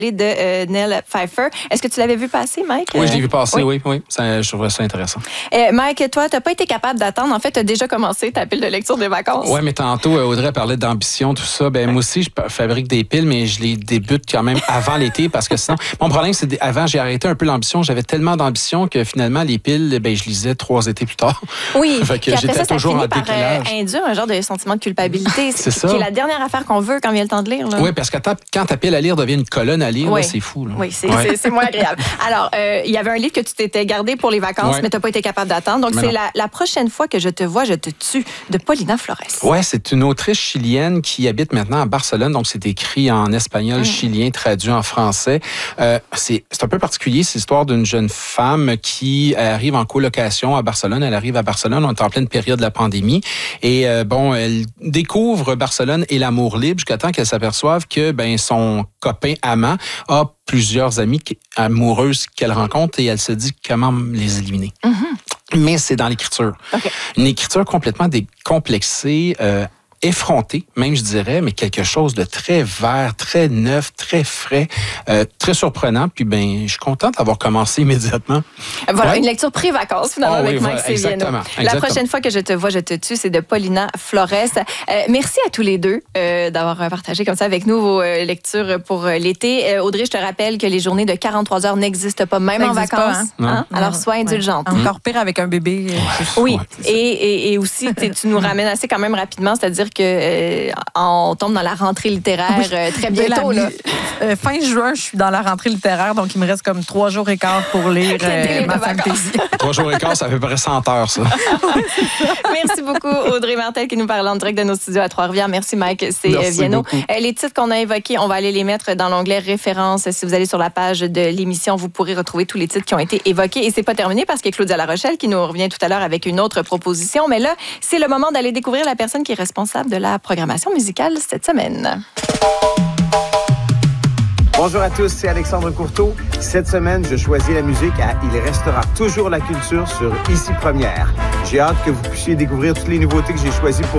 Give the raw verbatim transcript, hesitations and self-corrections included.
de euh, Nell Pfeiffer. Est-ce que tu l'avais vu passer, Mike? Oui, je l'ai vu passer, oui, oui. oui. Ça, je trouvais ça intéressant. Euh, Mike, toi, tu n'as pas été capable d'attendre. En fait, tu as déjà commencé ta pile de lecture des vacances. Oui, mais tantôt, Audrey parlait d'ambition, tout ça. Ben, moi aussi, je fabrique des piles, mais je les débute quand même avant l'été parce que sinon, mon problème, c'est qu'avant, j'ai arrêté un peu l'ambition. J'avais tellement d'ambition que finalement, les piles, ben, je lisais trois étés plus tard. Oui, fait que puis après j'étais ça, ça toujours finit en par décalage. euh, induire un genre de sentiment de culpabilité. C'est ça. Qui est la dernière affaire qu'on veut quand vient le temps de lire. Là. Oui, parce que quand ta pile à lire devient une colonne à lire, oui. là, c'est fou. Là. Oui, c'est, ouais. c'est, c'est moins agréable. Alors, euh, il y avait un livre que tu t'étais gardé pour les vacances, ouais. mais tu n'as pas été capable d'attendre. Donc, mais c'est la, la prochaine fois que je te vois, je te tue de Paulina Flores. Oui, c'est une autrice chilienne qui habite maintenant à Barcelone. Donc, c'est écrit en espagnol, mmh. chilien, traduit en français. Euh, c'est, c'est un peu particulier. C'est l'histoire d'une jeune femme qui arrive en colocation à Barcelone. Elle arrive à Barcelone, on est en pleine période de la pandémie. Et euh, bon, elle découvre Barcelone et l'amour libre jusqu'à temps qu'elle s'aperçoive que ben, son copain amant a plusieurs amies amoureuses qu'elle rencontre et elle se dit comment les éliminer. Mm-hmm. Mais c'est dans l'écriture. Okay. Une écriture complètement décomplexée, euh, effrontée, même je dirais, mais quelque chose de très vert, très neuf, très frais, euh, très surprenant. Puis ben, je suis contente d'avoir commencé immédiatement. Voilà, ouais. une lecture pré-vacances finalement oh, avec oui, Mike voilà, Seviano. Exactement, La exactement. prochaine fois que je te vois, je te tue, c'est de Paulina Flores. Euh, merci à tous les deux euh, d'avoir partagé comme ça avec nous vos euh, lectures pour euh, l'été. Euh, Audrey, je te rappelle que les journées de quarante-trois heures n'existent pas, même ça en vacances. Pas, hein? Hein? Alors, sois indulgente. Ouais. Encore pire avec un bébé. Ouais. Oui, ouais, et, et, et aussi, tu nous ramènes assez quand même rapidement, c'est-à-dire que euh, on tombe dans la rentrée littéraire oui. euh, très bientôt. Là. Euh, fin juin, je suis dans la rentrée littéraire, donc il me reste comme trois jours et quart pour lire euh, ma fantasy. Trois jours et quart, ça fait près cent heures, ça. Merci beaucoup, Audrey Martel, qui nous parle en direct de nos studios à Trois-Rivières. Merci, Mike Seviano. Les titres qu'on a évoqués, on va aller les mettre dans l'onglet références. Si vous allez sur la page de l'émission, vous pourrez retrouver tous les titres qui ont été évoqués. Et c'est pas terminé parce qu'il y a Claudia Larochelle qui nous revient tout à l'heure avec une autre proposition. Mais là, c'est le moment d'aller découvrir la personne qui est responsable de la programmation musicale cette semaine. Bonjour à tous, c'est Alexandre Courteau. Cette semaine, je choisis la musique à Il restera toujours la culture sur Ici Première. J'ai hâte que vous puissiez découvrir toutes les nouveautés que j'ai choisies pour